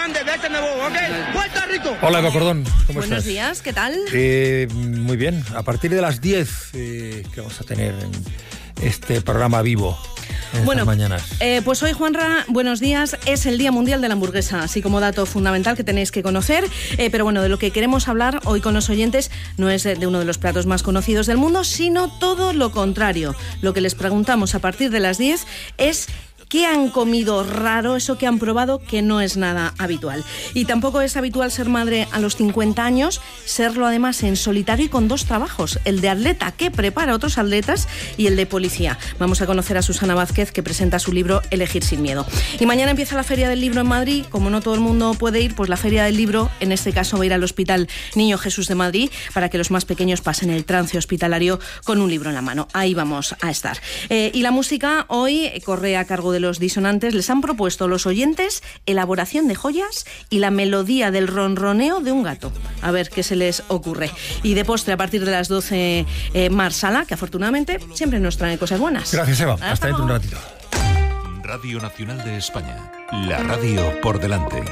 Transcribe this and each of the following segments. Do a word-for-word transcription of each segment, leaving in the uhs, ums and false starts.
mande, vete me voy, ¿ok? ¡Vuelta, Rico! Hola, Eva Cordón, ¿cómo Buenos estás? días, ¿qué tal? Eh, muy bien, a partir de las diez eh, que vamos a tener en este programa vivo. En bueno, mañanas. Eh, pues hoy, Juanra, buenos días, es el Día Mundial de la Hamburguesa, así como dato fundamental que tenéis que conocer, eh, pero bueno, de lo que queremos hablar hoy con los oyentes no es de uno de los platos más conocidos del mundo, sino todo lo contrario. Lo que les preguntamos a partir de las diez es ¿qué han comido raro, eso que han probado que no es nada habitual? Y tampoco es habitual ser madre a los cincuenta años, serlo además en solitario y con dos trabajos, el de atleta que prepara a otros atletas y el de policía. Vamos a conocer a Susana Vázquez, que presenta su libro Elegir sin miedo. Y mañana empieza la Feria del Libro en Madrid. Como no todo el mundo puede ir, pues la Feria del Libro, en este caso va a ir al Hospital Niño Jesús de Madrid para que los más pequeños pasen el trance hospitalario con un libro en la mano. Ahí vamos a estar. Eh, y la música hoy corre a cargo de los disonantes. Les han propuesto los oyentes elaboración de joyas y la melodía del ronroneo de un gato. A ver qué se les ocurre. Y de postre, a partir de las doce, eh, Mar Sala, que afortunadamente siempre nos trae cosas buenas. Gracias, Eva. Hasta, Hasta dentro un ratito. Radio Nacional de España. La radio por delante.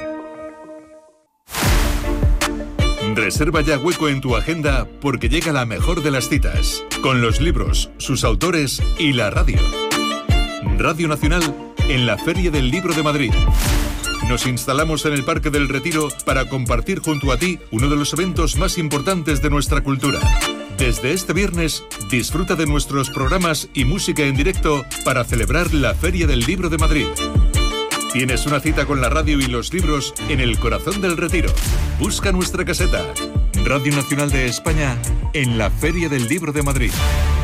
Reserva ya hueco en tu agenda porque llega la mejor de las citas, con los libros, sus autores y la radio. Radio Nacional en la Feria del Libro de Madrid. Nos instalamos en el Parque del Retiro para compartir junto a ti uno de los eventos más importantes de nuestra cultura. Desde este viernes, disfruta de nuestros programas y música en directo para celebrar la Feria del Libro de Madrid. Tienes una cita con la radio y los libros en el corazón del Retiro. Busca nuestra caseta. Radio Nacional de España en la Feria del Libro de Madrid.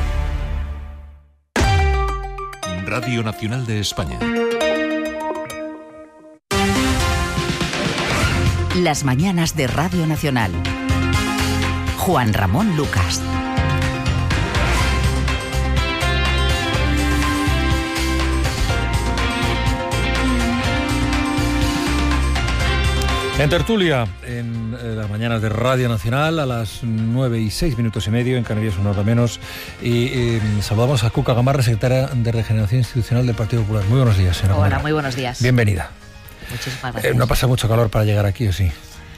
Radio Nacional de España. Las mañanas de Radio Nacional. Juan Ramón Lucas. En tertulia, en eh, las mañanas de Radio Nacional, a las nueve y seis minutos y medio, en Canarias una hora menos. Y eh, saludamos a Cuca Gamarra, secretaria de Regeneración Institucional del Partido Popular. Muy buenos días, señora. Hola, Gamarra. muy buenos días. Bienvenida. Muchísimas gracias. Eh, ¿No pasa mucho calor para llegar aquí o sí?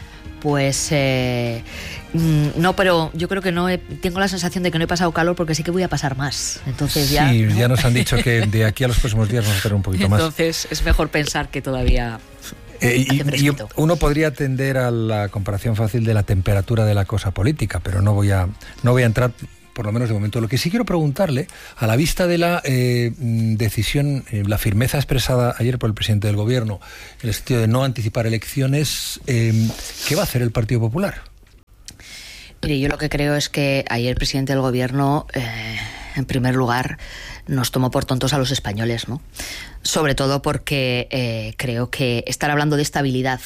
Pues eh, no, pero yo creo que no he, tengo la sensación de que no he pasado calor porque sí que voy a pasar más. Entonces ya. Sí, ¿no? ya nos han dicho que de aquí a los próximos días vamos a tener un poquito más. Entonces es mejor pensar que todavía. Eh, y, y uno podría tender a la comparación fácil de la temperatura de la cosa política, pero no voy a no voy a entrar, por lo menos de momento. Lo que sí quiero preguntarle, a la vista de la eh, decisión, eh, la firmeza expresada ayer por el presidente del Gobierno, en el sentido de no anticipar elecciones, eh, ¿qué va a hacer el Partido Popular? Mire, yo lo que creo es que ayer el presidente del Gobierno, eh, en primer lugar, nos tomó por tontos a los españoles, ¿no? Sobre todo porque eh, creo que estar hablando de estabilidad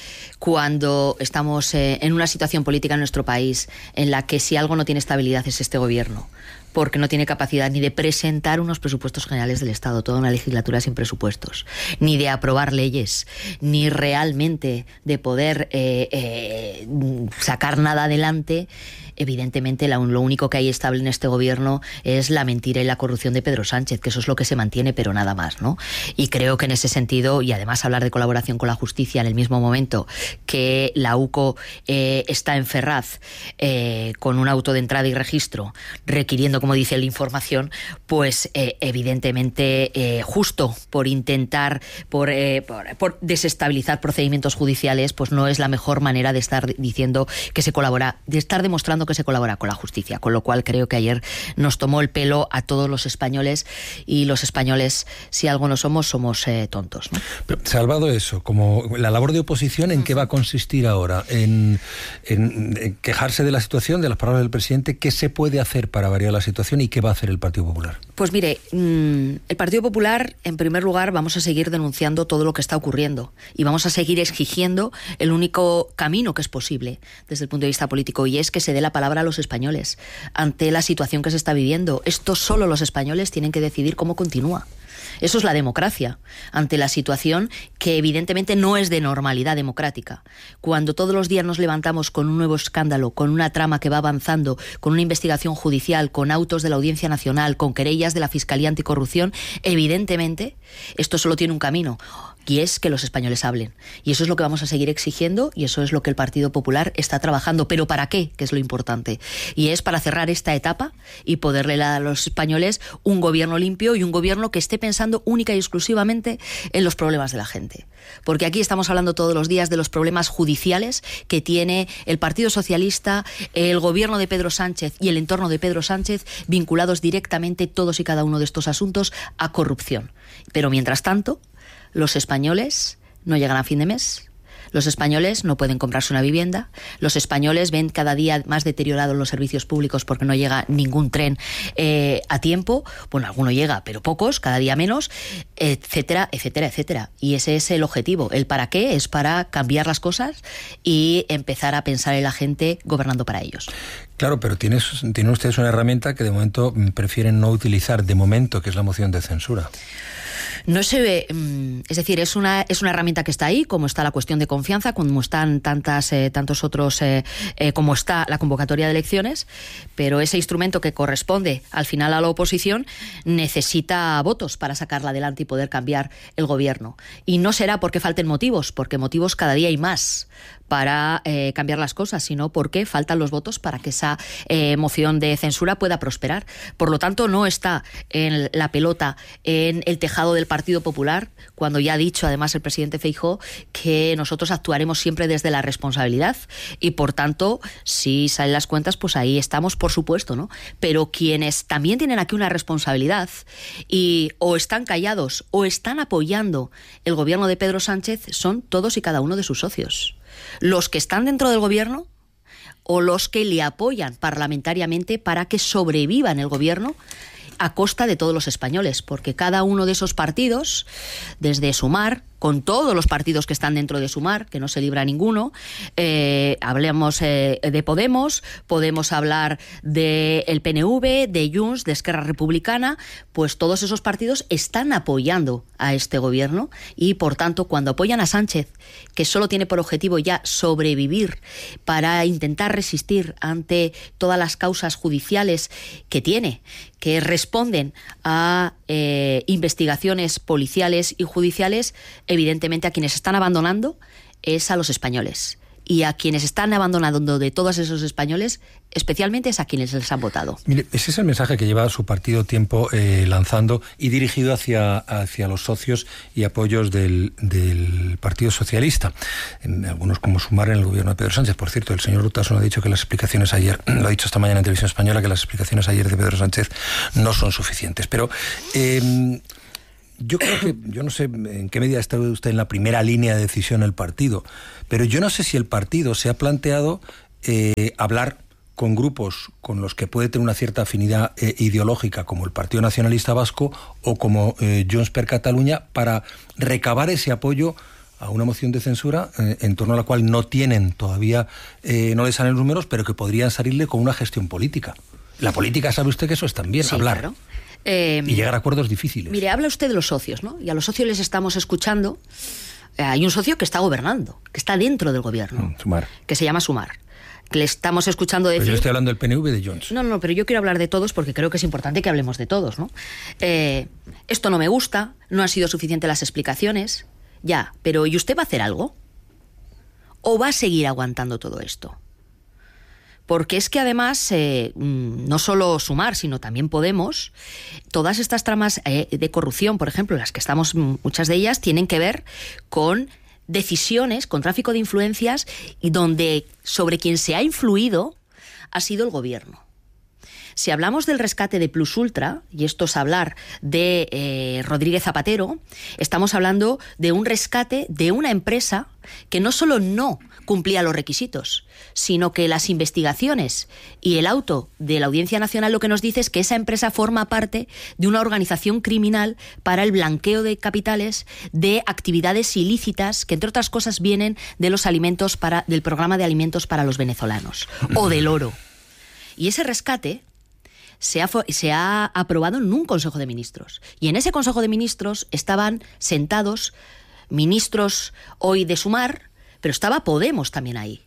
cuando estamos eh, en una situación política en nuestro país en la que si algo no tiene estabilidad es este gobierno, porque no tiene capacidad ni de presentar unos presupuestos generales del Estado, toda una legislatura sin presupuestos, ni de aprobar leyes, ni realmente de poder eh, eh, sacar nada adelante. Evidentemente, lo único que hay estable en este gobierno es la mentira y la corrupción de Pedro Sánchez, que eso es lo que se mantiene, pero nada más, ¿no? Y creo que en ese sentido, y además hablar de colaboración con la justicia en el mismo momento que la UCO eh, está en Ferraz eh, con un auto de entrada y registro requiriendo, como dice la información, pues eh, evidentemente eh, justo por intentar, por, eh, por, por desestabilizar procedimientos judiciales, pues no es la mejor manera de estar diciendo que se colabora, de estar demostrando que se colabora con la justicia, con lo cual creo que ayer nos tomó el pelo a todos los españoles y los españoles, si algo no somos, somos eh, tontos, ¿no? Pero, salvado eso, como la labor de oposición, ¿en qué va a consistir ahora? ¿En, en, en quejarse de la situación, de las palabras del presidente? ¿Qué se puede hacer para variar la situación y qué va a hacer el Partido Popular? Pues mire, el Partido Popular, en primer lugar, vamos a seguir denunciando todo lo que está ocurriendo y vamos a seguir exigiendo el único camino que es posible desde el punto de vista político, y es que se dé la palabra a los españoles ante la situación que se está viviendo. Esto solo los españoles tienen que decidir cómo continúa. Eso es la democracia, ante la situación que evidentemente no es de normalidad democrática. Cuando todos los días nos levantamos con un nuevo escándalo, con una trama que va avanzando, con una investigación judicial, con autos de la Audiencia Nacional, con querellas de la Fiscalía Anticorrupción, evidentemente esto solo tiene un camino. y es que los españoles hablen. Y eso es lo que vamos a seguir exigiendo y eso es lo que el Partido Popular está trabajando. ¿Pero para qué? Que es lo importante. Y es para cerrar esta etapa y poderle dar a los españoles un gobierno limpio y un gobierno que esté pensando única y exclusivamente en los problemas de la gente. Porque aquí estamos hablando todos los días de los problemas judiciales que tiene el Partido Socialista, el gobierno de Pedro Sánchez y el entorno de Pedro Sánchez, vinculados directamente todos y cada uno de estos asuntos a corrupción. Pero mientras tanto, los españoles no llegan a fin de mes. Los españoles no pueden comprarse una vivienda. Los españoles ven cada día más deteriorados los servicios públicos porque no llega ningún tren eh, a tiempo. Bueno, alguno llega, pero pocos, cada día menos, etcétera, etcétera, etcétera. Y ese es el objetivo. El para qué es para cambiar las cosas y empezar a pensar en la gente gobernando para ellos. Claro, pero tienes, tienen ustedes una herramienta que de momento prefieren no utilizar, de momento, que es la moción de censura. No se ve, es decir, es una es una herramienta que está ahí, como está la cuestión de confianza, como están tantas eh, tantos otros, eh, eh, como está la convocatoria de elecciones, pero ese instrumento que corresponde al final a la oposición necesita votos para sacarla adelante y poder cambiar el gobierno. Y no será porque falten motivos, porque motivos cada día hay más para eh, cambiar las cosas, sino porque faltan los votos para que esa eh, moción de censura pueda prosperar. Por lo tanto, no está en la pelota en el tejado del Partido Popular, cuando ya ha dicho además el presidente Feijóo que nosotros actuaremos siempre desde la responsabilidad y por tanto, si salen las cuentas, pues ahí estamos, por supuesto, ¿no? Pero quienes también tienen aquí una responsabilidad y o están callados o están apoyando el gobierno de Pedro Sánchez son todos y cada uno de sus socios. Los que están dentro del gobierno o los que le apoyan parlamentariamente para que sobreviva en el gobierno a costa de todos los españoles, porque cada uno de esos partidos, desde Sumar, con todos los partidos que están dentro de Sumar, que no se libra ninguno, eh, hablemos eh, de Podemos, podemos hablar del P N V, de Junts, de Esquerra Republicana, pues todos esos partidos están apoyando a este gobierno y, por tanto, cuando apoyan a Sánchez, que solo tiene por objetivo ya sobrevivir para intentar resistir ante todas las causas judiciales que tiene, que responden a eh, investigaciones policiales y judiciales, evidentemente a quienes están abandonando es a los españoles. Y a quienes están abandonando de todos esos españoles, especialmente es a quienes les han votado. Mire, ese es el mensaje que lleva su partido tiempo eh, lanzando y dirigido hacia, hacia los socios y apoyos del, del Partido Socialista. En algunos como Sumar en el gobierno de Pedro Sánchez. Por cierto, el señor Urtasun ha dicho que las explicaciones ayer, lo ha dicho esta mañana en Televisión Española, que las explicaciones ayer de Pedro Sánchez no son suficientes. Pero eh, yo creo que, yo no sé en qué medida está usted en la primera línea de decisión del partido, pero yo no sé si el partido se ha planteado eh, hablar con grupos con los que puede tener una cierta afinidad eh, ideológica, como el Partido Nacionalista Vasco o como eh, Junts per Catalunya, para recabar ese apoyo a una moción de censura eh, en torno a la cual no tienen todavía, eh, no les salen números, pero que podrían salirle con una gestión política. La política, sabe usted que eso es también, sí, hablar. Claro. Eh, y llegar a acuerdos difíciles. Mire, habla usted de los socios, ¿no? Y a los socios les estamos escuchando. Eh, hay un socio que está gobernando, que está dentro del gobierno, Mm, Sumar. que se llama Sumar. Le estamos escuchando decir... Pero yo estoy hablando del P N V de Junts. No, no, pero yo quiero hablar de todos porque creo que es importante que hablemos de todos, ¿no? Eh, esto no me gusta, no han sido suficientes las explicaciones, ya, pero ¿y usted va a hacer algo? ¿O va a seguir aguantando todo esto? Porque es que además, eh, no solo Sumar, sino también Podemos, todas estas tramas eh, de corrupción, por ejemplo, las que estamos, muchas de ellas, tienen que ver con decisiones, con tráfico de influencias, y donde sobre quien se ha influido ha sido el gobierno. Si hablamos del rescate de Plus Ultra, y esto es hablar de eh, Rodríguez Zapatero, estamos hablando de un rescate de una empresa que no solo no cumplía los requisitos, sino que las investigaciones y el auto de la Audiencia Nacional lo que nos dice es que esa empresa forma parte de una organización criminal para el blanqueo de capitales de actividades ilícitas que, entre otras cosas, vienen de los alimentos para, del programa de alimentos para los venezolanos, o del oro. Y ese rescate se ha, se ha aprobado en un Consejo de Ministros. Y en ese Consejo de Ministros estaban sentados ministros hoy de Sumar, pero estaba Podemos también ahí.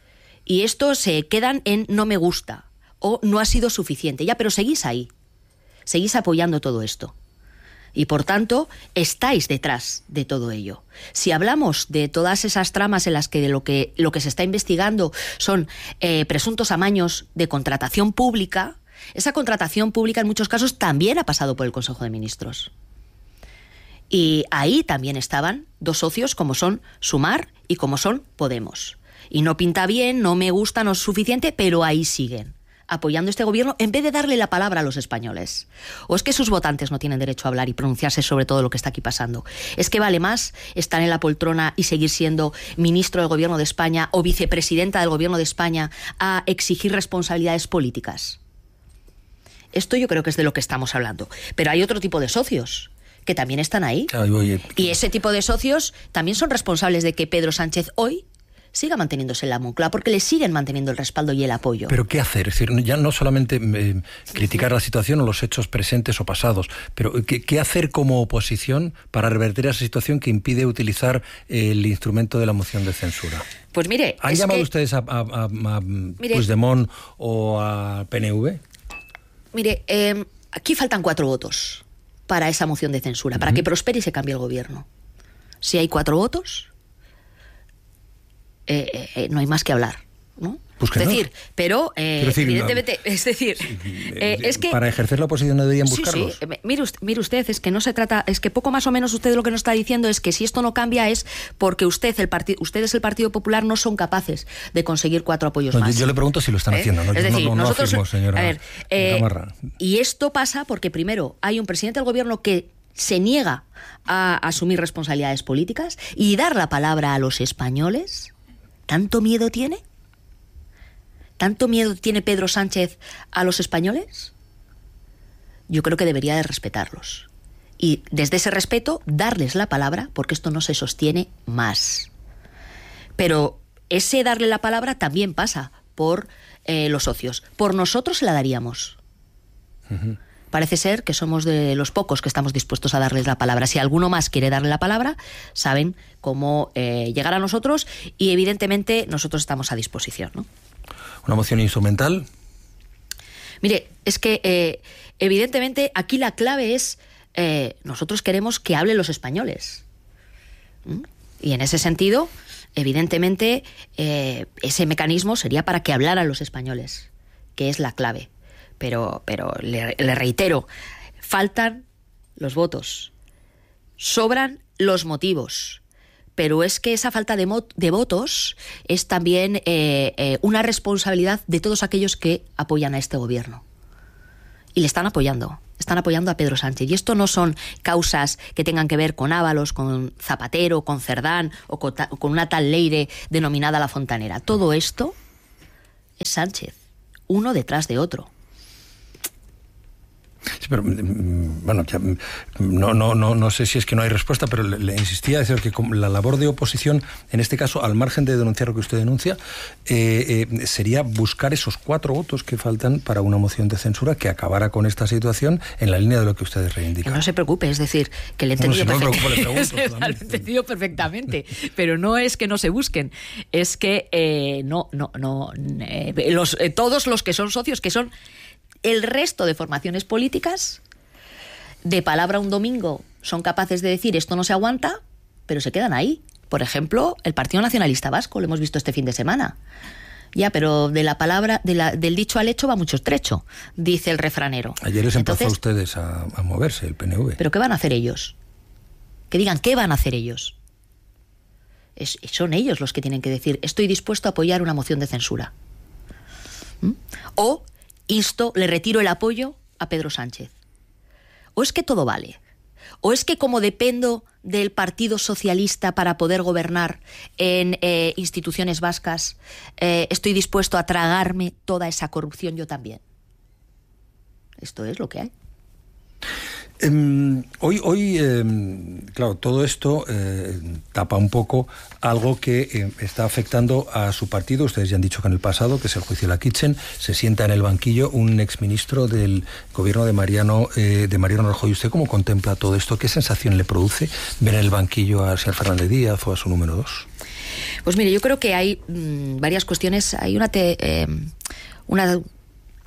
Y estos se quedan en no me gusta o no ha sido suficiente. Ya, pero seguís ahí. Seguís apoyando todo esto. Y por tanto, estáis detrás de todo ello. Si hablamos de todas esas tramas en las que de lo que, lo que se está investigando son eh, presuntos amaños de contratación pública, esa contratación pública en muchos casos también ha pasado por el Consejo de Ministros. Y ahí también estaban dos socios como son Sumar y como son Podemos. Y no pinta bien, no me gusta, no es suficiente, pero ahí siguen, apoyando este gobierno en vez de darle la palabra a los españoles. ¿O es que sus votantes no tienen derecho a hablar y pronunciarse sobre todo lo que está aquí pasando? ¿Es que vale más estar en la poltrona y seguir siendo ministro del gobierno de España o vicepresidenta del gobierno de España a exigir responsabilidades políticas? Esto yo creo que es de lo que estamos hablando. Pero hay otro tipo de socios que también están ahí. Ay, oye. Y ese tipo de socios también son responsables de que Pedro Sánchez hoy siga manteniéndose en la Moncloa, porque le siguen manteniendo el respaldo y el apoyo. ¿Pero qué hacer? Es decir, ya no solamente eh, criticar la situación o los hechos presentes o pasados, pero ¿qué, qué hacer como oposición para revertir esa situación que impide utilizar el instrumento de la moción de censura? Pues mire... ¿Han es llamado que, ustedes a, a, a, a mire, Puigdemont o a P N V? Mire, eh, aquí faltan cuatro votos para esa moción de censura, uh-huh. para que prospere y se cambie el gobierno. Si hay cuatro votos... Eh, eh, no hay más que hablar, ¿no? Pues que es no. decir, pero eh, decir, evidentemente, no. es decir, eh, es que para ejercer la oposición no deberían buscarlos. Sí, sí. Mire, usted, mire usted, es que no se trata, es que poco más o menos usted lo que nos está diciendo es que si esto no cambia es porque usted, el partido, ustedes el Partido Popular no son capaces de conseguir cuatro apoyos no, más. Yo, yo le pregunto si lo están ¿Eh? haciendo, no, es decir, no, no, nosotros, no afirmo, señora a ver, eh, Gamarra. Y esto pasa porque primero hay un presidente del gobierno que se niega a asumir responsabilidades políticas y dar la palabra a los españoles. ¿Tanto miedo tiene? ¿Tanto miedo tiene Pedro Sánchez a los españoles? Yo creo que debería de respetarlos. Y desde ese respeto, darles la palabra, porque esto no se sostiene más. Pero ese darle la palabra también pasa por eh, los socios. Por nosotros se la daríamos. Uh-huh. Parece ser que somos de los pocos que estamos dispuestos a darles la palabra. Si alguno más quiere darle la palabra, saben cómo eh, llegar a nosotros y evidentemente nosotros estamos a disposición, ¿no? ¿Una moción instrumental? Mire, es que eh, evidentemente aquí la clave es eh, nosotros queremos que hablen los españoles. ¿Mm? Y en ese sentido, evidentemente, eh, ese mecanismo sería para que hablaran los españoles, que es la clave. Pero, pero le, le reitero, faltan los votos, sobran los motivos, pero es que esa falta de, mo- de votos es también eh, eh, una responsabilidad de todos aquellos que apoyan a este gobierno. Y le están apoyando, están apoyando a Pedro Sánchez. Y esto no son causas que tengan que ver con Ábalos, con Zapatero, con Cerdán o con, ta- con una tal Leire denominada La Fontanera. Todo esto es Sánchez, uno detrás de otro. Sí, pero bueno, ya, no, no, no, no sé si es que no hay respuesta, pero le, le insistía a decir que la labor de oposición, en este caso, al margen de denunciar lo que usted denuncia, eh, eh, sería buscar esos cuatro votos que faltan para una moción de censura que acabara con esta situación en la línea de lo que ustedes reivindican. Que no se preocupe, es decir, que le he entendido, no, si no perfectamente. Lo he entendido perfectamente, pero no es que no se busquen, es que eh, no, no, no, eh, los, eh, todos los que son socios, que son el resto de formaciones políticas, de palabra un domingo son capaces de decir esto no se aguanta, pero se quedan ahí. Por ejemplo, el Partido Nacionalista Vasco, lo hemos visto este fin de semana. Ya, pero de la palabra, de la, del dicho al hecho va mucho trecho, dice el refranero. Ayer les empezó Entonces, a ustedes a, a moverse, el P N V. ¿Pero qué van a hacer ellos? Que digan, ¿qué van a hacer ellos? Es, son ellos los que tienen que decir, estoy dispuesto a apoyar una moción de censura. ¿Mm? O insto, le retiro el apoyo a Pedro Sánchez. ¿O es que todo vale? ¿O es que como dependo del Partido Socialista para poder gobernar en eh, instituciones vascas, eh, estoy dispuesto a tragarme toda esa corrupción yo también? Esto es lo que hay. Eh, hoy, hoy eh, claro, todo esto eh, tapa un poco algo que eh, está afectando a su partido. Ustedes ya han dicho que en el pasado, que es el juicio de la Kitchen, se sienta en el banquillo un exministro del gobierno de Mariano eh, de Mariano Rajoy. ¿Usted cómo contempla todo esto? ¿Qué sensación le produce ver en el banquillo al señor Fernández Díaz o a su número dos? Pues mire, yo creo que hay mmm, varias cuestiones. Hay una... Te, eh, una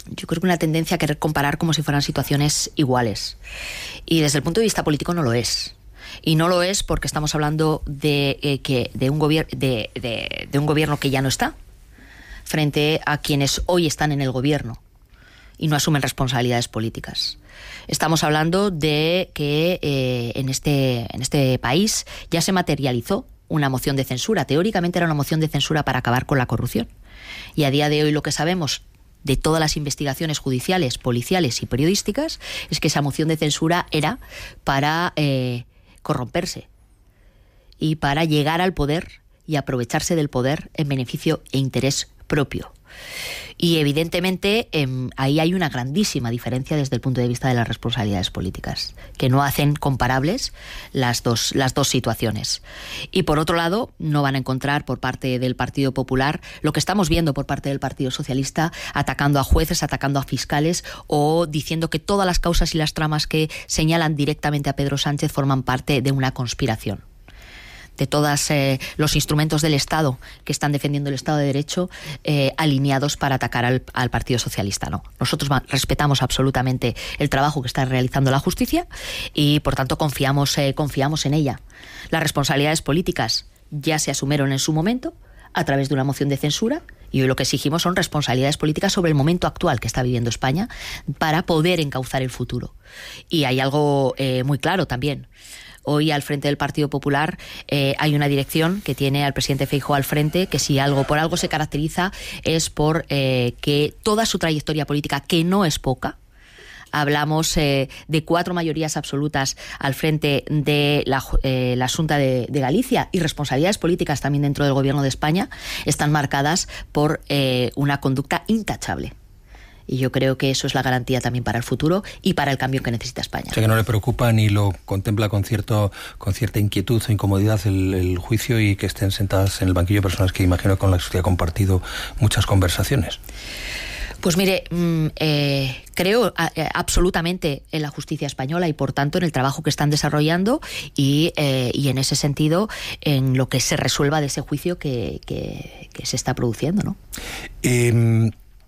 yo creo que una tendencia a querer comparar como si fueran situaciones iguales. Y desde el punto de vista político no lo es. Y no lo es porque estamos hablando de, eh, que, de, un, gobier- de, de, de un gobierno que ya no está, frente a quienes hoy están en el gobierno y no asumen responsabilidades políticas. Estamos hablando de que eh, en, este, en este país ya se materializó una moción de censura. Teóricamente era una moción de censura para acabar con la corrupción. Y a día de hoy lo que sabemos de todas las investigaciones judiciales, policiales y periodísticas es que esa moción de censura era para eh, corromperse y para llegar al poder y aprovecharse del poder en beneficio e interés propio. Y evidentemente eh, ahí hay una grandísima diferencia desde el punto de vista de las responsabilidades políticas, que no hacen comparables las dos, las dos situaciones. Y por otro lado, no van a encontrar por parte del Partido Popular lo que estamos viendo por parte del Partido Socialista, atacando a jueces, atacando a fiscales o diciendo que todas las causas y las tramas que señalan directamente a Pedro Sánchez forman parte de una conspiración. De todos eh, los instrumentos del Estado que están defendiendo el Estado de Derecho eh, alineados para atacar al, al Partido Socialista. No, nosotros respetamos absolutamente el trabajo que está realizando la justicia y por tanto confiamos, eh, confiamos en ella. Las responsabilidades políticas ya se asumieron en su momento a través de una moción de censura y hoy lo que exigimos son responsabilidades políticas sobre el momento actual que está viviendo España para poder encauzar el futuro. Y hay algo eh, muy claro también. Hoy al frente del Partido Popular eh, hay una dirección que tiene al presidente Feijóo al frente, que si algo por algo se caracteriza es por eh, que toda su trayectoria política, que no es poca, hablamos eh, de cuatro mayorías absolutas al frente de la, eh, la Xunta de, de Galicia y responsabilidades políticas también dentro del Gobierno de España, están marcadas por eh, una conducta intachable. Y yo creo que eso es la garantía también para el futuro y para el cambio que necesita España. O sea, que no le preocupa ni lo contempla con cierto con cierta inquietud o incomodidad el, el juicio y que estén sentadas en el banquillo personas que imagino con las que ha compartido muchas conversaciones. Pues mire, eh, creo eh, absolutamente en la justicia española y por tanto en el trabajo que están desarrollando y, eh, y en ese sentido en lo que se resuelva de ese juicio que, que, que se está produciendo, ¿no? Eh,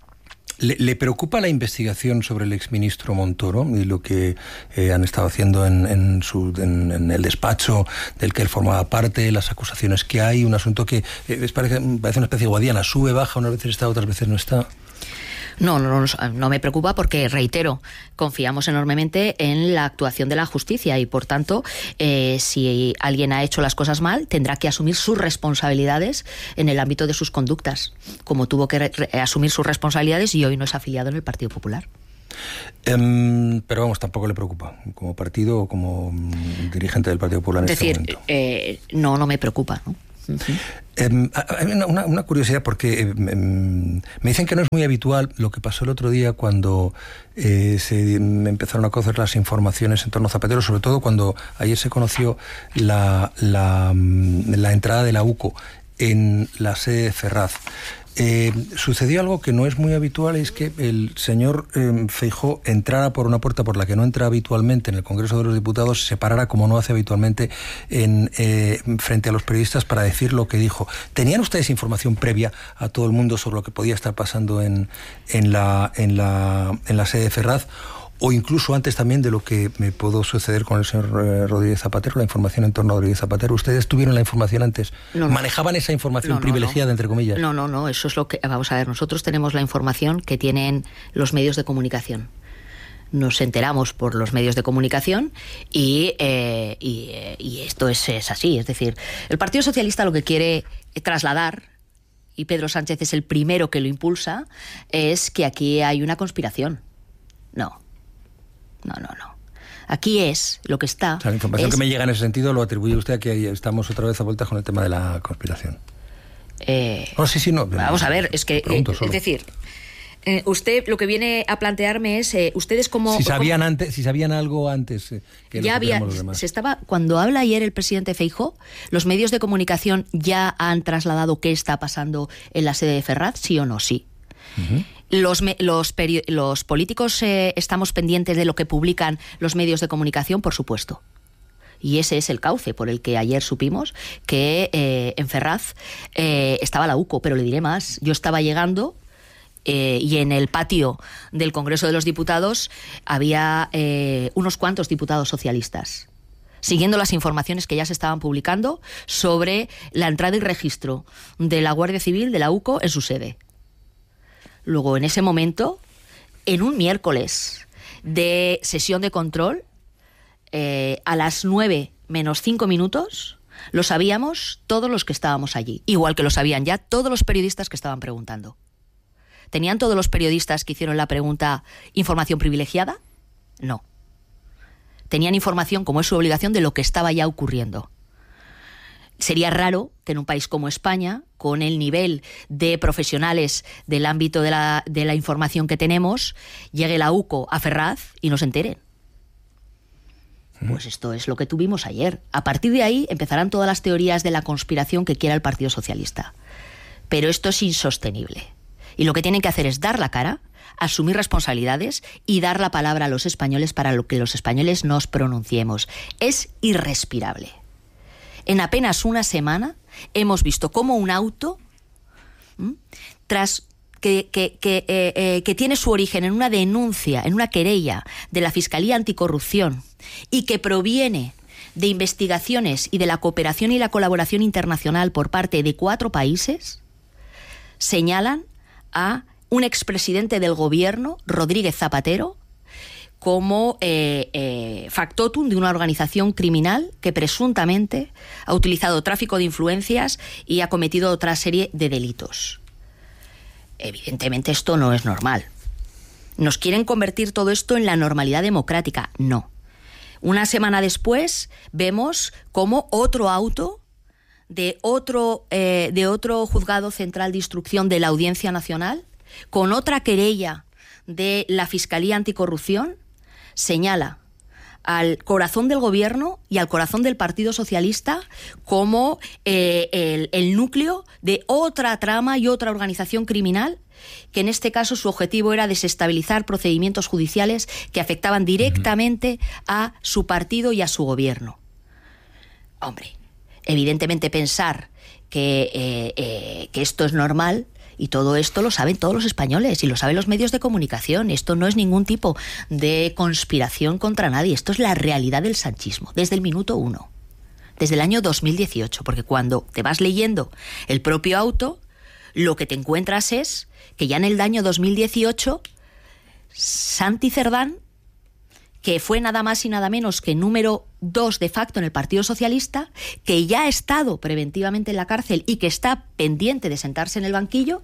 ¿Le, ¿Le preocupa la investigación sobre el exministro Montoro y lo que eh, han estado haciendo en, en, su, en, en el despacho del que él formaba parte, las acusaciones que hay, un asunto que eh, parece, parece una especie de guadiana, sube, baja, unas veces está, otras veces no está? No, no, no, no me preocupa porque, reitero, confiamos enormemente en la actuación de la justicia y, por tanto, eh, si alguien ha hecho las cosas mal, tendrá que asumir sus responsabilidades en el ámbito de sus conductas, como tuvo que re- re- asumir sus responsabilidades y hoy no es afiliado en el Partido Popular. Um, pero vamos, tampoco le preocupa, como partido o como um, dirigente del Partido Popular en es decir, este momento. Eh, no, no me preocupa, ¿no? Uh-huh. Eh, hay una, una, una curiosidad porque eh, me dicen que no es muy habitual lo que pasó el otro día cuando eh, se empezaron a conocer las informaciones en torno a Zapatero, sobre todo cuando ayer se conoció la, la, la entrada de la U C O en la sede de Ferraz. Eh, sucedió algo que no es muy habitual, es que el señor eh, Feijóo entrara por una puerta por la que no entra habitualmente en el Congreso de los Diputados, se parara como no hace habitualmente en, eh, frente a los periodistas para decir lo que dijo. ¿Tenían ustedes información previa a todo el mundo sobre lo que podía estar pasando en, en, la, en, la, en la sede de Ferraz? O incluso antes también de lo que me pudo suceder con el señor eh, Rodríguez Zapatero, la información en torno a Rodríguez Zapatero. ¿Ustedes tuvieron la información antes? No, no. ¿Manejaban esa información no, no, privilegiada, no. entre comillas? No, no, no, eso es lo que... Vamos a ver, nosotros tenemos la información que tienen los medios de comunicación. Nos enteramos por los medios de comunicación y, eh, y, eh, y esto es, es así. Es decir, el Partido Socialista lo que quiere trasladar, y Pedro Sánchez es el primero que lo impulsa, es que aquí hay una conspiración. No. No, no, no. Aquí es lo que está... O sea, la información es, que me llega en ese sentido lo atribuye usted a que estamos otra vez a vuelta con el tema de la conspiración. Eh, oh, sí, sí, no. Vamos a ver, es que... Eh, es decir, eh, usted lo que viene a plantearme es... Eh, ustedes como... Si sabían, como, antes, si sabían algo antes eh, que ya había, los demás. Se estaba, cuando habla ayer el presidente Feijóo, ¿los medios de comunicación ya han trasladado qué está pasando en la sede de Ferraz? ¿Sí o no? Sí. Uh-huh. Los, los, peri- los políticos eh, estamos pendientes de lo que publican los medios de comunicación, por supuesto. Y ese es el cauce por el que ayer supimos que eh, en Ferraz eh, estaba la U C O. Pero le diré más, yo estaba llegando eh, y en el patio del Congreso de los Diputados había eh, unos cuantos diputados socialistas, siguiendo las informaciones que ya se estaban publicando sobre la entrada y registro de la Guardia Civil, de la U C O, en su sede. Luego, en ese momento, en un miércoles de sesión de control, eh, a las nueve menos cinco minutos, lo sabíamos todos los que estábamos allí, igual que lo sabían ya todos los periodistas que estaban preguntando. ¿Tenían todos los periodistas que hicieron la pregunta información privilegiada? No. Tenían información, como es su obligación, de lo que estaba ya ocurriendo. Sería raro que en un país como España, con el nivel de profesionales del ámbito de la, de la información que tenemos, llegue la U C O a Ferraz y no se enteren. Pues esto es lo que tuvimos ayer. A partir de ahí empezarán todas las teorías de la conspiración que quiera el Partido Socialista. Pero esto es insostenible. Y lo que tienen que hacer es dar la cara, asumir responsabilidades y dar la palabra a los españoles para lo que los españoles nos pronunciemos. Es irrespirable. En apenas una semana hemos visto cómo un auto, ¿m? tras que, que, que, eh, eh, que tiene su origen en una denuncia, en una querella de la Fiscalía Anticorrupción y que proviene de investigaciones y de la cooperación y la colaboración internacional por parte de cuatro países, señalan a un expresidente del gobierno, Rodríguez Zapatero, como eh, eh, factotum de una organización criminal que presuntamente ha utilizado tráfico de influencias y ha cometido otra serie de delitos. Evidentemente esto no es normal. ¿Nos quieren convertir todo esto en la normalidad democrática? No. Una semana después vemos cómo otro auto de otro, eh, de otro juzgado central de instrucción de la Audiencia Nacional, con otra querella de la Fiscalía Anticorrupción, señala al corazón del gobierno y al corazón del Partido Socialista como eh, el, el núcleo de otra trama y otra organización criminal, que en este caso su objetivo era desestabilizar procedimientos judiciales que afectaban directamente a su partido y a su gobierno. Hombre, evidentemente pensar que, eh, eh, que esto es normal, y todo esto lo saben todos los españoles y lo saben los medios de comunicación. Esto no es ningún tipo de conspiración contra nadie. Esto es la realidad del sanchismo, desde el minuto uno, desde el año dos mil dieciocho. Porque cuando te vas leyendo el propio auto, lo que te encuentras es que ya en el año dos mil dieciocho, Santi Cerdán, que fue nada más y nada menos que número dos de facto en el Partido Socialista, que ya ha estado preventivamente en la cárcel y que está pendiente de sentarse en el banquillo,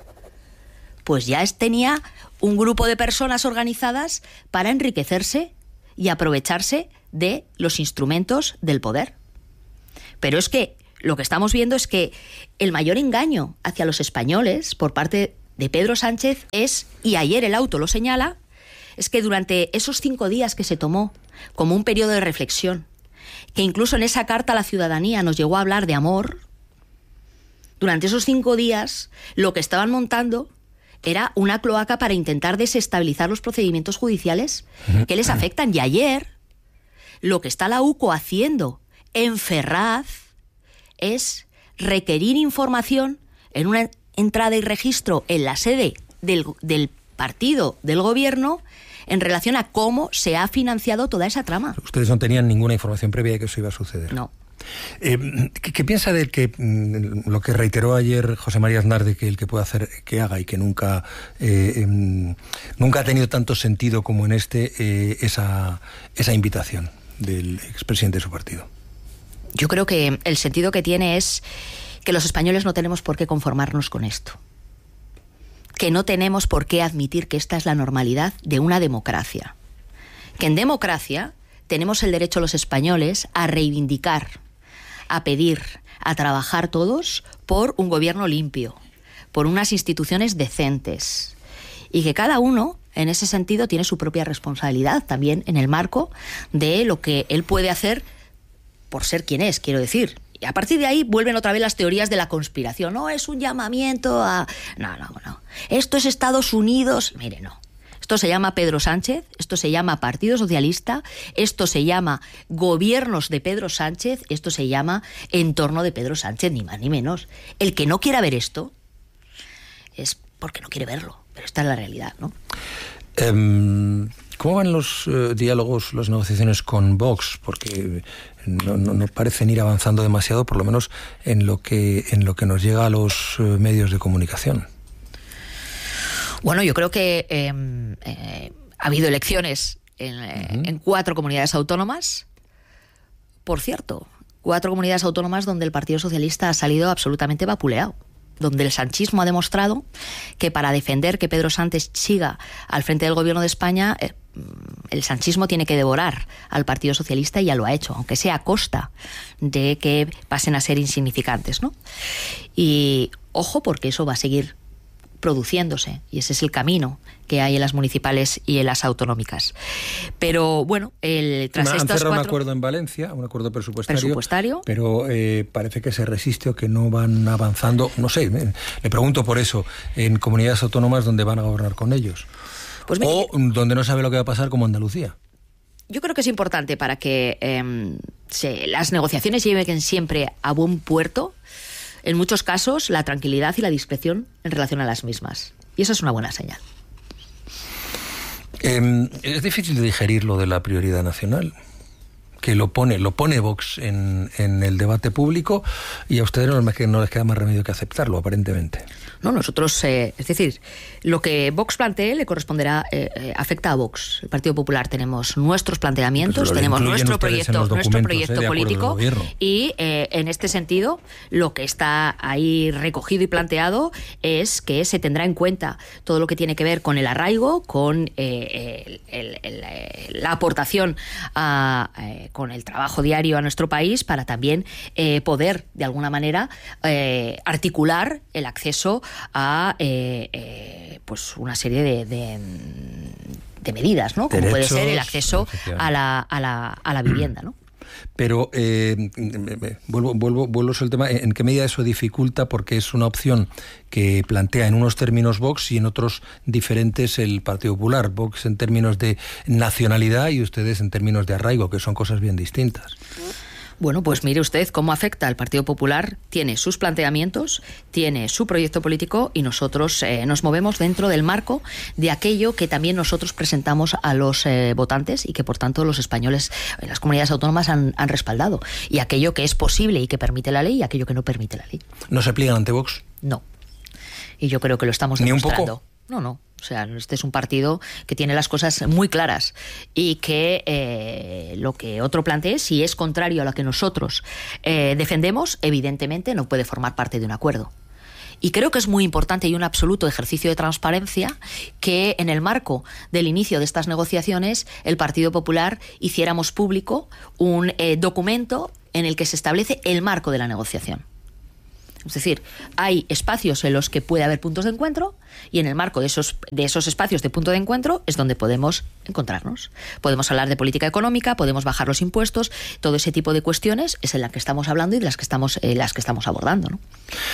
pues ya tenía un grupo de personas organizadas para enriquecerse y aprovecharse de los instrumentos del poder. Pero es que lo que estamos viendo es que el mayor engaño hacia los españoles por parte de Pedro Sánchez es, y ayer el auto lo señala, es que durante esos cinco días que se tomó como un periodo de reflexión, que incluso en esa carta a la ciudadanía nos llegó a hablar de amor, durante esos cinco días lo que estaban montando era una cloaca para intentar desestabilizar los procedimientos judiciales que les afectan. Y ayer lo que está la U C O haciendo en Ferraz es requerir información en una entrada y registro en la sede del, del partido del gobierno en relación a cómo se ha financiado toda esa trama. Ustedes no tenían ninguna información previa de que eso iba a suceder. No. Eh, ¿qué, ¿Qué piensa de que mm, lo que reiteró ayer José María Aznar, de que el que puede hacer, que haga, y que nunca eh, eh, nunca ha tenido tanto sentido como en este eh, esa, esa invitación del expresidente de su partido? Yo creo que el sentido que tiene es que los españoles no tenemos por qué conformarnos con esto. Que no tenemos por qué admitir que esta es la normalidad de una democracia. Que en democracia tenemos el derecho los españoles a reivindicar, a pedir, a trabajar todos por un gobierno limpio, por unas instituciones decentes. Y que cada uno, en ese sentido, tiene su propia responsabilidad también en el marco de lo que él puede hacer por ser quien es, quiero decir. Y a partir de ahí vuelven otra vez las teorías de la conspiración. No, es un llamamiento a... No, no, no. Esto es Estados Unidos. Mire, no. Esto se llama Pedro Sánchez, esto se llama Partido Socialista, esto se llama gobiernos de Pedro Sánchez, esto se llama entorno de Pedro Sánchez, ni más ni menos. El que no quiera ver esto es porque no quiere verlo. pero esta es la realidad, ¿no? Um, ¿Cómo van los uh, diálogos, las negociaciones con Vox? Porque no, no, no parecen ir avanzando demasiado, por lo menos en lo que, en lo que nos llega a los uh, medios de comunicación. Bueno, yo creo que eh, eh, ha habido elecciones en, uh-huh. en cuatro comunidades autónomas. Por cierto, cuatro comunidades autónomas donde el Partido Socialista ha salido absolutamente vapuleado, donde el sanchismo ha demostrado que para defender que Pedro Sánchez siga al frente del gobierno de España, eh, el sanchismo tiene que devorar al Partido Socialista, y ya lo ha hecho, aunque sea a costa de que pasen a ser insignificantes, ¿no? Y ojo, porque eso va a seguir produciéndose, y ese es el camino que hay en las municipales y en las autonómicas. Pero bueno, el, tras Han estos cerrado cuatro... un acuerdo en Valencia, un acuerdo presupuestario, presupuestario. pero eh, parece que se resiste o que no van avanzando. No sé, me, le pregunto por eso, en comunidades autónomas donde van a gobernar con ellos. Pues mire, o donde no sabe lo que va a pasar, como Andalucía. Yo creo que es importante para que eh, se, las negociaciones lleguen siempre a buen puerto, en muchos casos, la tranquilidad y la discreción en relación a las mismas. Y eso es una buena señal. Eh, es difícil de digerir lo de la prioridad nacional, que lo pone, lo pone Vox en, en el debate público, y a ustedes no les, no les queda más remedio que aceptarlo, aparentemente. No, nosotros, eh, es decir, lo que Vox plantee le corresponderá, eh, eh, afecta a Vox. El Partido Popular tenemos nuestros planteamientos, pues tenemos nuestro proyecto, nuestro proyecto eh, político, y eh, en este sentido, lo que está ahí recogido y planteado es que se tendrá en cuenta todo lo que tiene que ver con el arraigo, con eh, el, el, el, la aportación a, eh, con el trabajo diario a nuestro país, para también eh, poder, de alguna manera, eh, articular el acceso a eh, eh, pues una serie de, de, de medidas, ¿no? Como derechos, puede ser el acceso a la, a la, a la vivienda, ¿no? Pero eh, vuelvo, vuelvo, vuelvo sobre el tema, ¿en qué medida eso dificulta? Porque es una opción que plantea en unos términos Vox y en otros diferentes el Partido Popular. Vox en términos de nacionalidad y ustedes en términos de arraigo, que son cosas bien distintas. Bueno, pues mire usted cómo afecta al Partido Popular. Tiene sus planteamientos, tiene su proyecto político, y nosotros eh, nos movemos dentro del marco de aquello que también nosotros presentamos a los eh, votantes, y que por tanto los españoles en las comunidades autónomas han, han respaldado. Y aquello que es posible y que permite la ley, y aquello que no permite la ley. ¿No se pliegan ante Vox? No. Y yo creo que lo estamos demostrando. ¿Ni un poco? No, no. O sea, este es un partido que tiene las cosas muy claras, y que eh, lo que otro plantee, si es contrario a lo que nosotros eh, defendemos, evidentemente no puede formar parte de un acuerdo. Y creo que es muy importante y un absoluto ejercicio de transparencia que en el marco del inicio de estas negociaciones el Partido Popular hiciéramos público un eh, documento en el que se establece el marco de la negociación. Es decir, hay espacios en los que puede haber puntos de encuentro, y en el marco de esos, de esos espacios de punto de encuentro es donde podemos encontrarnos. Podemos hablar de política económica, podemos bajar los impuestos, todo ese tipo de cuestiones es en las que estamos hablando y de las que estamos, eh, las que estamos abordando, ¿no?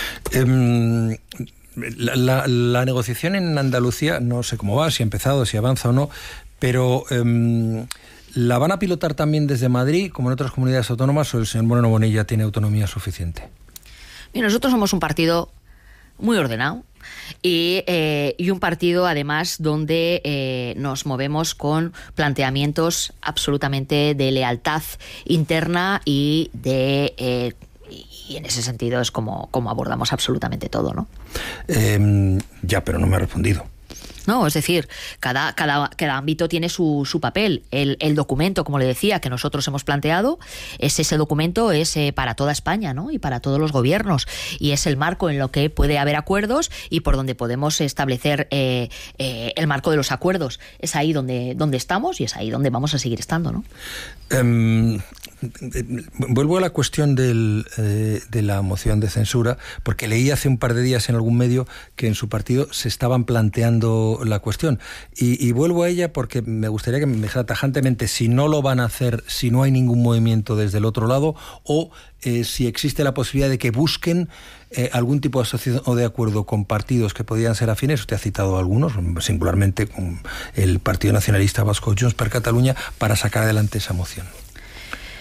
Um... La, la, la negociación en Andalucía, no sé cómo va, si ha empezado, si avanza o no, pero um, ¿la van a pilotar también desde Madrid, como en otras comunidades autónomas, o el señor Moreno Bonilla tiene autonomía suficiente? Mira, nosotros somos un partido muy ordenado, y, eh, y un partido además donde eh, nos movemos con planteamientos absolutamente de lealtad interna, y de eh, y en ese sentido es como, como abordamos absolutamente todo, ¿no? Eh, ya, pero no me ha respondido. No, es decir, cada, cada, cada ámbito tiene su, su papel. El, el documento, como le decía, que nosotros hemos planteado, es ese documento es eh, para toda España, ¿no? Y para todos los gobiernos. Y es el marco en lo que puede haber acuerdos y por donde podemos establecer eh, eh, el marco de los acuerdos. Es ahí donde, donde estamos y es ahí donde vamos a seguir estando, ¿no? Um, vuelvo a la cuestión del, eh, de la moción de censura, porque leí hace un par de días en algún medio que en su partido se estaban planteando la cuestión, y, y vuelvo a ella porque me gustaría que me dijera tajantemente si no lo van a hacer, si no hay ningún movimiento desde el otro lado, o eh, si existe la posibilidad de que busquen eh, algún tipo de asociación o de acuerdo con partidos que podrían ser afines. Usted ha citado algunos, singularmente con el Partido Nacionalista Vasco, Junts per Catalunya, para sacar adelante esa moción.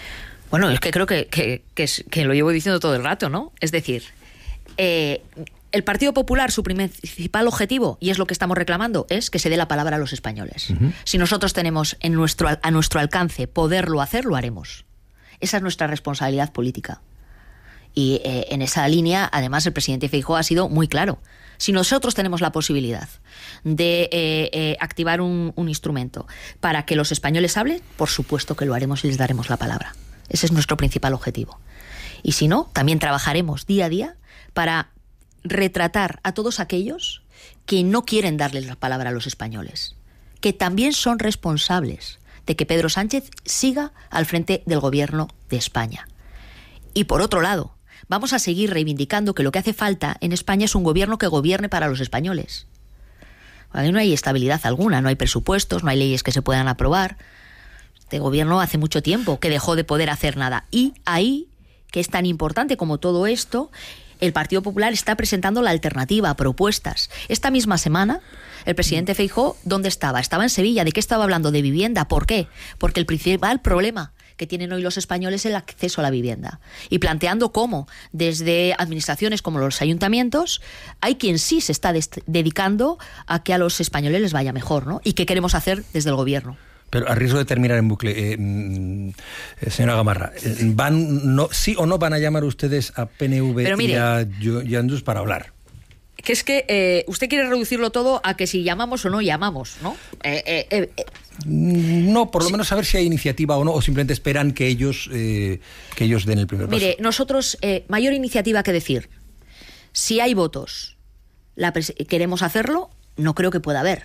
Bueno, es que creo que, que, que, es, que lo llevo diciendo todo el rato, ¿no? Es decir, eh, el Partido Popular, su principal objetivo, y es lo que estamos reclamando, es que se dé la palabra a los españoles. Uh-huh. Si nosotros tenemos en nuestro, a nuestro alcance poderlo hacer, lo haremos. Esa es nuestra responsabilidad política. Y eh, en esa línea, además, el presidente Feijóo ha sido muy claro. Si nosotros tenemos la posibilidad de eh, eh, activar un, un instrumento para que los españoles hablen, por supuesto que lo haremos y les daremos la palabra. Ese es nuestro principal objetivo. Y si no, también trabajaremos día a día para retratar a todos aquellos que no quieren darles la palabra a los españoles, que también son responsables de que Pedro Sánchez siga al frente del gobierno de España. Y por otro lado, vamos a seguir reivindicando que lo que hace falta en España es un gobierno que gobierne para los españoles. Ahí no hay estabilidad alguna, no hay presupuestos, no hay leyes que se puedan aprobar. Este gobierno hace mucho tiempo que dejó de poder hacer nada. Y ahí, que es tan importante como todo esto, el Partido Popular está presentando la alternativa, propuestas. Esta misma semana, el presidente Feijóo, ¿dónde estaba? Estaba en Sevilla. ¿De qué estaba hablando? De vivienda. ¿Por qué? Porque el principal problema que tienen hoy los españoles es el acceso a la vivienda. Y planteando cómo, desde administraciones como los ayuntamientos, hay quien sí se está dedicando a que a los españoles les vaya mejor, ¿no? Y qué queremos hacer desde el gobierno. Pero a riesgo de terminar en bucle, eh, eh, señora Gamarra, ¿van, no, sí o no van a llamar ustedes a P N V mire, y a Junts para hablar? Que es que eh, usted quiere reducirlo todo a que si llamamos o no llamamos, ¿no? Eh, eh, eh, eh. No, por lo menos saber si hay iniciativa o no, o simplemente esperan que ellos, eh, que ellos den el primer paso. Mire, nosotros, eh, mayor iniciativa que decir. Si hay votos, la pres- queremos hacerlo, no creo que pueda haber.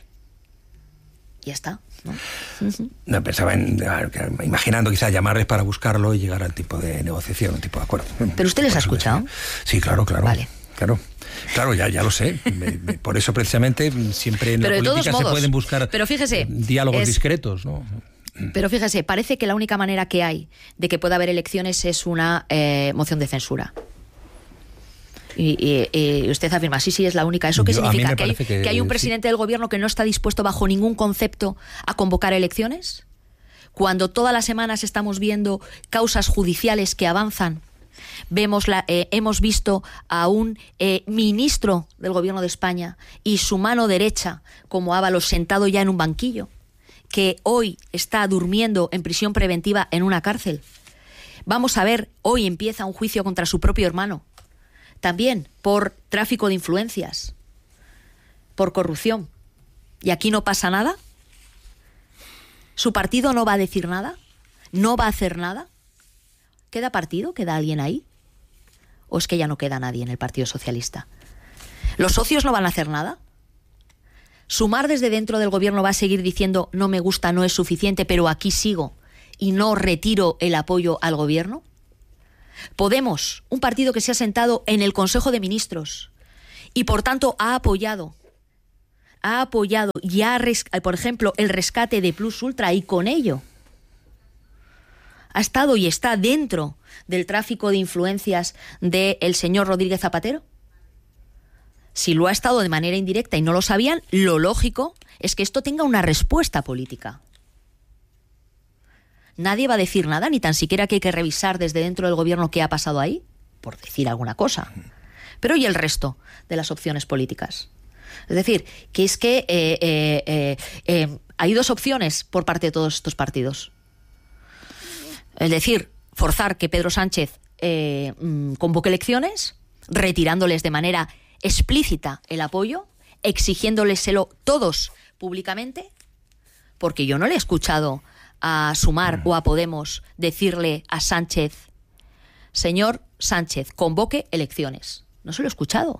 Ya está, ¿no? Uh-huh. No, pensaba en, imaginando quizás llamarles para buscarlo y llegar al tipo de negociación, un tipo de acuerdo. ¿Pero usted les ha escuchado? Sí, claro, claro. Vale. Claro, claro, ya, ya lo sé. Por eso precisamente siempre en pero la política modos, se pueden buscar pero fíjese, diálogos es, discretos, ¿no? Pero fíjese, parece que la única manera que hay de que pueda haber elecciones es una eh, moción de censura. Y, y, y usted afirma, sí, sí, es la única. ¿Eso qué Yo, significa? ¿Que hay, que, ¿Que hay un presidente sí. del gobierno que no está dispuesto bajo ningún concepto a convocar elecciones? Cuando todas las semanas estamos viendo causas judiciales que avanzan, vemos la, eh, hemos visto a un eh, ministro del gobierno de España y su mano derecha, como Ábalos, sentado ya en un banquillo, que hoy está durmiendo en prisión preventiva en una cárcel. Vamos a ver, hoy empieza un juicio contra su propio hermano, también por tráfico de influencias, por corrupción. ¿Y aquí no pasa nada? ¿Su partido no va a decir nada? ¿No va a hacer nada? ¿Queda partido? ¿Queda alguien ahí? ¿O es que ya no queda nadie en el Partido Socialista? ¿Los socios no van a hacer nada? ¿Sumar desde dentro del gobierno va a seguir diciendo no me gusta, no es suficiente, pero aquí sigo y no retiro el apoyo al gobierno? Podemos, un partido que se ha sentado en el Consejo de Ministros y por tanto ha apoyado, ha apoyado ya, por ejemplo, el rescate de Plus Ultra y con ello ha estado y está dentro del tráfico de influencias del señor Rodríguez Zapatero. Si lo ha estado de manera indirecta y no lo sabían, lo lógico es que esto tenga una respuesta política. Nadie va a decir nada, ni tan siquiera que hay que revisar desde dentro del gobierno qué ha pasado ahí, por decir alguna cosa. Pero ¿y el resto de las opciones políticas? Es decir, que es que eh, eh, eh, eh, hay dos opciones por parte de todos estos partidos. Es decir, forzar que Pedro Sánchez eh, convoque elecciones, retirándoles de manera explícita el apoyo, exigiéndoleselo todos públicamente, porque yo no le he escuchado a Sumar o a Podemos decirle a Sánchez, señor Sánchez, convoque elecciones. No se lo he escuchado.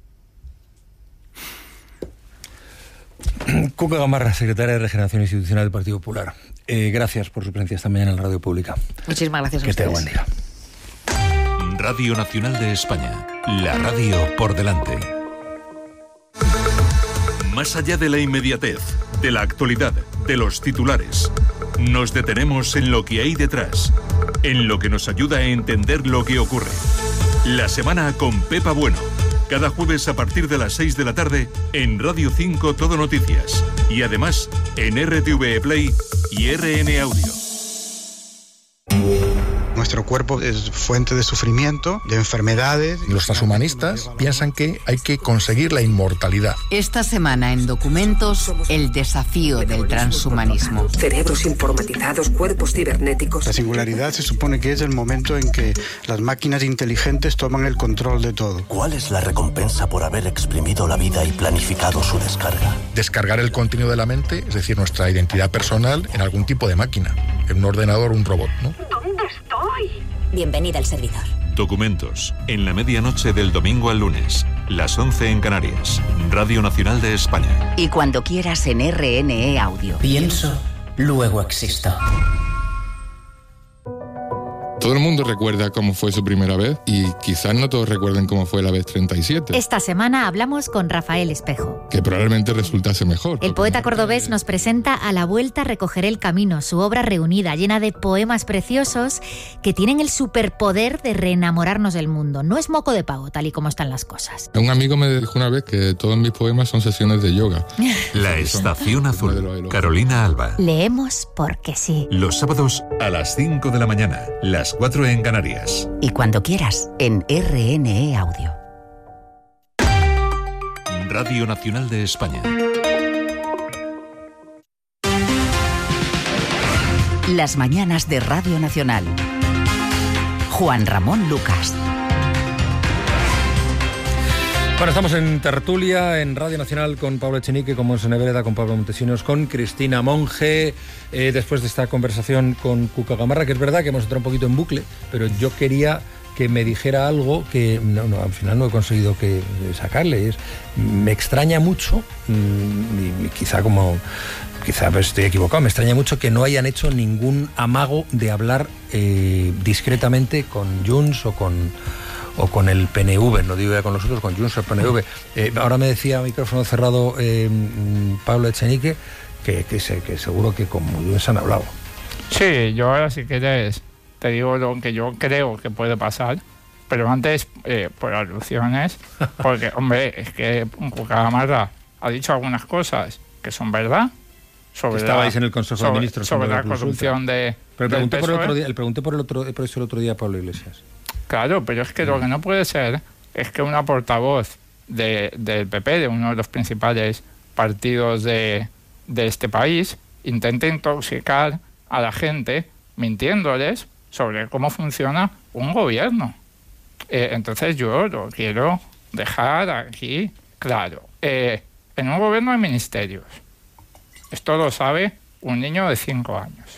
Cuca Gamarra, secretaria de Regeneración Institucional del Partido Popular. Eh, gracias por su presencia esta mañana en la Radio Pública. Muchísimas gracias a que ustedes. Que tenga buen día. Radio Nacional de España. La radio por delante. Más allá de la inmediatez, de la actualidad, de los titulares, nos detenemos en lo que hay detrás, en lo que nos ayuda a entender lo que ocurre. La semana con Pepa Bueno. Cada jueves a partir de las seis de la tarde en Radio cinco Todo Noticias y además en R T V E Play y R N Audio. Nuestro cuerpo es fuente de sufrimiento, de enfermedades. Los transhumanistas piensan que hay que conseguir la inmortalidad. Esta semana en Documentos, el desafío del transhumanismo. Cerebros informatizados, cuerpos cibernéticos. La singularidad se supone que es el momento en que las máquinas inteligentes toman el control de todo. ¿Cuál es la recompensa por haber exprimido la vida y planificado su descarga? Descargar el contenido de la mente, es decir, nuestra identidad personal, en algún tipo de máquina, en un ordenador o un robot, ¿no? ¿Dónde estoy? Bienvenida al servidor. Documentos, en la medianoche del domingo al lunes, las once en Canarias, Radio Nacional de España. Y cuando quieras en R N E Audio. Pienso, luego existo. Todo el mundo recuerda cómo fue su primera vez y quizás no todos recuerden cómo fue la vez treinta y siete. Esta semana hablamos con Rafael Espejo, que probablemente resultase mejor. El poeta cordobés nos presenta A la vuelta recogeré el camino, su obra reunida, llena de poemas preciosos que tienen el superpoder de reenamorarnos del mundo. No es moco de pavo, tal y como están las cosas. Un amigo me dijo una vez que todos mis poemas son sesiones de yoga. La Estación Azul, Carolina Alba. Leemos porque sí. Los sábados a las cinco de la mañana, las cuatro en Canarias. Y cuando quieras, en R N E Audio. Radio Nacional de España. Las mañanas de Radio Nacional. Juan Ramón Lucas. Bueno, estamos en tertulia en Radio Nacional con Pablo Echenique, con Monse Nebreda, con Pablo Montesinos, con Cristina Monge. Eh, después de esta conversación con Cuca Gamarra, que es verdad que hemos entrado un poquito en bucle, pero yo quería que me dijera algo que no, no, al final no he conseguido que sacarle. Es, me extraña mucho, y, y quizá como... Quizá pues, estoy equivocado, me extraña mucho que no hayan hecho ningún amago de hablar eh, discretamente con Junts o con... o con el P N V, no digo ya con nosotros, con Junts o el P N V. Eh, ahora me decía a micrófono cerrado eh, Pablo Echenique que, que, se, que seguro que con Junts han hablado. Sí, yo ahora si quieres te digo lo que yo creo que puede pasar, pero antes eh, por alusiones, porque hombre, es que Cuca Gamarra ha dicho algunas cosas que son verdad. Sobre Estabais la, en el Consejo sobre, de Ministros sobre la corrupción de... Pero pregunté por el otro día, le pregunté por el otro, por eso el otro día a Pablo Iglesias. Claro, pero es que lo que no puede ser es que una portavoz de, del P P, de uno de los principales partidos de, de este país, intente intoxicar a la gente mintiéndoles sobre cómo funciona un gobierno. Eh, entonces yo lo quiero dejar aquí claro. Eh, en un gobierno hay ministerios. Esto lo sabe un niño de cinco años.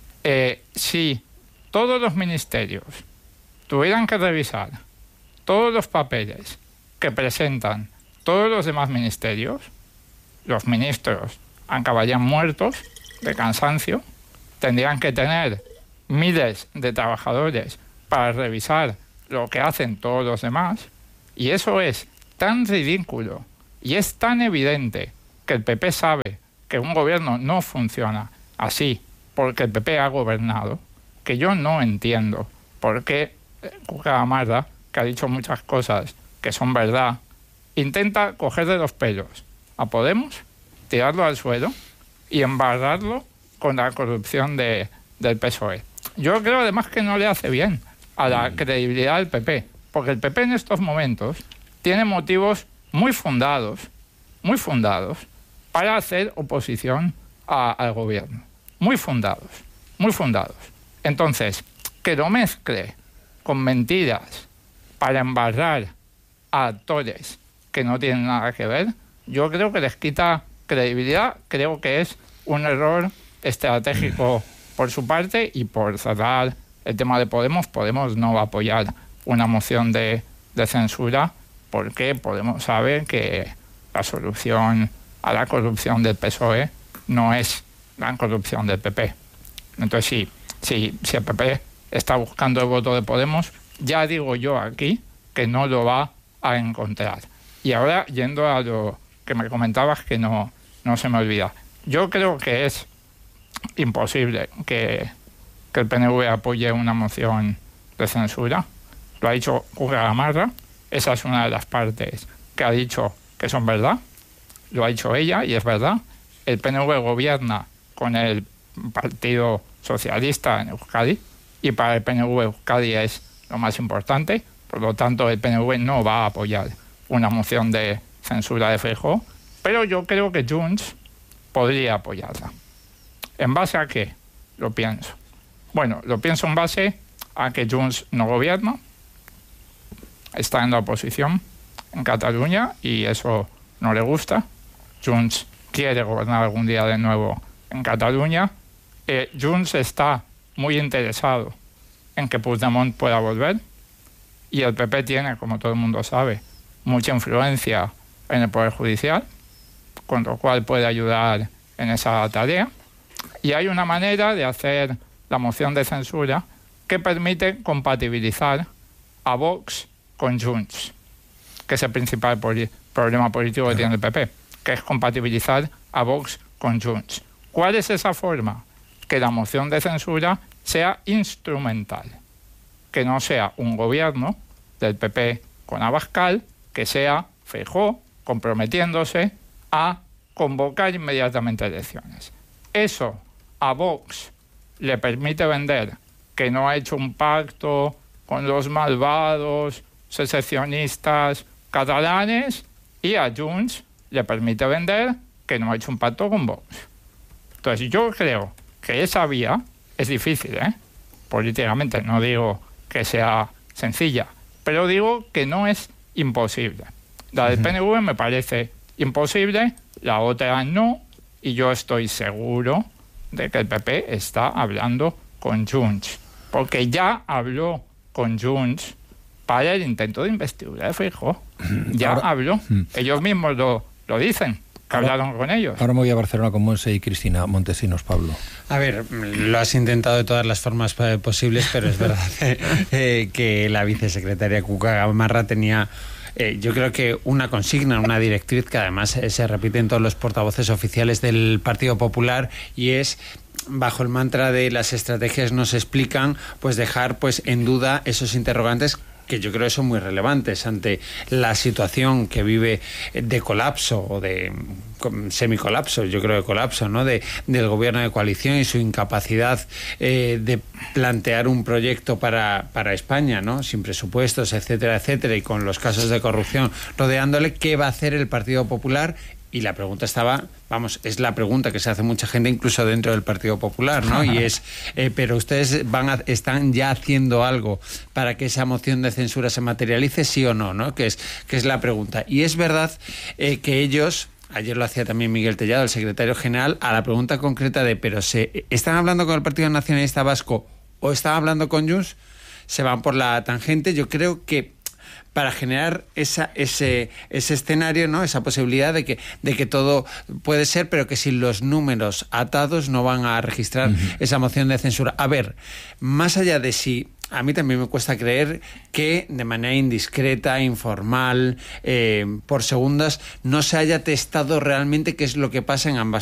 Eh, si todos los ministerios tuvieran que revisar todos los papeles que presentan todos los demás ministerios, los ministros acabarían muertos de cansancio, tendrían que tener miles de trabajadores para revisar lo que hacen todos los demás, y eso es tan ridículo y es tan evidente que el P P sabe que un gobierno no funciona así porque el P P ha gobernado, que yo no entiendo por qué Cuca Gamarra, que ha dicho muchas cosas que son verdad, intenta coger de los pelos a Podemos, tirarlo al suelo y embarrarlo con la corrupción de, del P S O E. Yo creo además que no le hace bien a la credibilidad del P P, porque el P P en estos momentos tiene motivos muy fundados, muy fundados, para hacer oposición a, al gobierno. Muy fundados, muy fundados. Entonces, que lo mezcle con mentiras para embarrar a actores que no tienen nada que ver, yo creo que les quita credibilidad. Creo que es un error estratégico por su parte, y por cerrar el tema de Podemos, Podemos no va a apoyar una moción de, de censura porque Podemos sabe que la solución a la corrupción del P S O E no es la corrupción del P P. Entonces, sí, sí, si el P P está buscando el voto de Podemos, ya digo yo aquí que no lo va a encontrar. Y ahora, yendo a lo que me comentabas, que no, no se me olvida. Yo creo que es imposible que, que el P N V apoye una moción de censura. Lo ha dicho Cuca Gamarra, esa es una de las partes que ha dicho que son verdad. Lo ha dicho ella y es verdad. El P N V gobierna con el Partido Socialista en Euskadi, y para el P N V Euskadi es lo más importante. Por lo tanto, el P N V no va a apoyar una moción de censura de Feijóo, pero yo creo que Junts podría apoyarla. ¿En base a qué? Lo pienso. Bueno, lo pienso en base a que Junts no gobierna, está en la oposición en Cataluña y eso no le gusta. Junts quiere gobernar algún día de nuevo en Cataluña. Eh, Junts está muy interesado en que Puigdemont pueda volver y el P P tiene, como todo el mundo sabe, mucha influencia en el Poder Judicial, con lo cual puede ayudar en esa tarea. Y hay una manera de hacer la moción de censura que permite compatibilizar a Vox con Junts, que es el principal poli- problema político que tiene el P P, que es compatibilizar a Vox con Junts. ¿Cuál es esa forma? Que la moción de censura sea instrumental, que no sea un gobierno del P P con Abascal, que sea Feijóo comprometiéndose a convocar inmediatamente elecciones. Eso a Vox le permite vender que no ha hecho un pacto con los malvados secesionistas catalanes, y a Junts le permite vender que no ha hecho un pacto con Vox. Entonces yo creo que esa vía es difícil, ¿eh? Políticamente, no digo que sea sencilla, pero digo que no es imposible. La del P N V me parece imposible, la otra no, y yo estoy seguro de que el P P está hablando con Junts, porque ya habló con Junts para el intento de investidura de Feijóo. Ya ahora, habló. Ellos mismos lo, lo dicen, que ahora, hablaron con ellos. Ahora me voy a Barcelona con Monse y Cristina Montesinos, Pablo. A ver, lo has intentado de todas las formas posibles, pero es verdad eh, que la vicesecretaria Cuca Gamarra tenía... Eh, yo creo que una consigna, una directriz que además eh, se repite en todos los portavoces oficiales del Partido Popular, y es, bajo el mantra de las estrategias no se explican, pues dejar pues en duda esos interrogantes que yo creo que son muy relevantes ante la situación que vive de colapso o de semicolapso, yo creo de colapso, ¿no? De, del gobierno de coalición y su incapacidad eh, de plantear un proyecto para, para España, ¿no? Sin presupuestos, etcétera, etcétera, y con los casos de corrupción rodeándole. ¿Qué va a hacer el Partido Popular? Y la pregunta estaba, vamos, es la pregunta que se hace mucha gente, incluso dentro del Partido Popular, ¿no? Y es, eh, pero ustedes van a, están ya haciendo algo para que esa moción de censura se materialice, sí o no, ¿no? Que es, que es la pregunta. Y es verdad eh, que ellos, ayer lo hacía también Miguel Tellado, el secretario general, a la pregunta concreta de, pero se están hablando con el Partido Nacionalista Vasco o están hablando con Junts, se van por la tangente. Yo creo que para generar esa, ese, ese escenario, ¿no? Esa posibilidad de que, de que todo puede ser, pero que sin los números atados no van a registrar uh-huh. esa moción de censura. A ver, más allá de si... A mí también me cuesta creer que de manera indiscreta, informal, eh, por segundas, no se haya testado realmente qué es lo que pasa en ambas